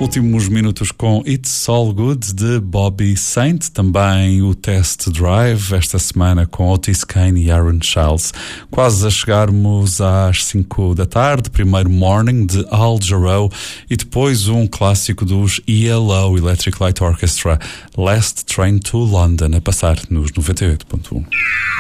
Últimos minutos com It's All Good de Bobby Saint, também o Test Drive esta semana com Otis Kane e Aaron Charles. Quase a chegarmos às 5 da tarde, primeiro Morning de Al Jarreau e depois um clássico dos ELO, Electric Light Orchestra, Last Train to London, a passar nos 98.1.